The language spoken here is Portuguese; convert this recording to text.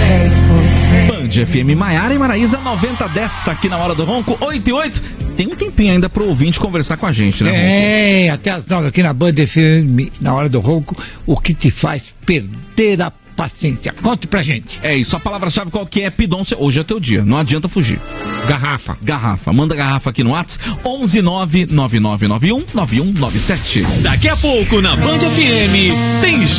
Band FM Maiara e Maraísa 9010 aqui na Hora do Ronco, 8 e 8. Tem um tempinho ainda pro ouvinte conversar com a gente, né, Ronco? Até as 9 aqui na Band FM, na Hora do Ronco, o que te faz perder a paciência. Conte pra gente. É isso, a palavra-chave qual que é, Pidoncia? Hoje é teu dia, não adianta fugir. Garrafa. Manda garrafa aqui no WhatsApp, 11999919197. Daqui a pouco na Band FM tem